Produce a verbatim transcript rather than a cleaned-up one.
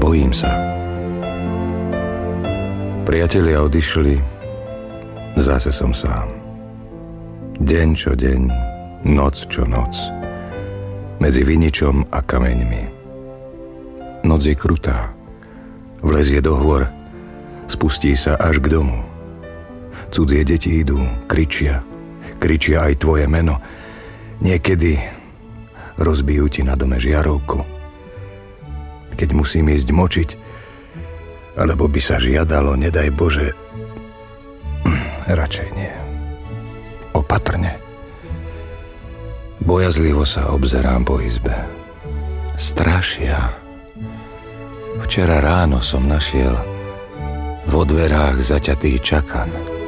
Bojím sa. Priatelia odišli, zase som sám. Deň čo deň, noc čo noc, medzi viničom a kameňmi. Noc je krutá, vlezie do hôr, spustí sa až k domu. Cudzie deti idú, kričia, kričia aj tvoje meno. Niekedy rozbijú ti na dome žiarovku. Keď musím ísť močiť, alebo by sa žiadalo, nedaj Bože, radšej nie. Opatrne. Bojazlivo sa obzerám po izbe. Strašia. Včera ráno som našiel vo dverách zaťatý čakan.